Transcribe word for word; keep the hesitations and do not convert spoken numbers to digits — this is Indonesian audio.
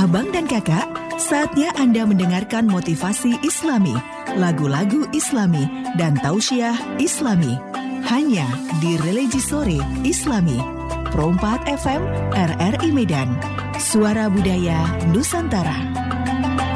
Abang dan kakak, saatnya Anda mendengarkan motivasi Islami, lagu-lagu Islami, dan tausiah Islami. Hanya di Religi Sore Islami, Pro empat F M R R I Medan, Suara Budaya Nusantara.